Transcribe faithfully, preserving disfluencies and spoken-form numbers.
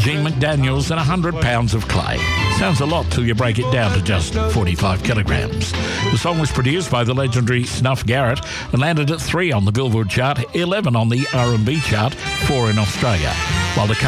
Gene McDaniels and one hundred pounds of clay. Sounds a lot till you break it down to just forty-five kilograms. The song was produced by the legendary Snuff Garrett and landed at three on the Billboard chart, eleven on the R and B chart, four in Australia, while the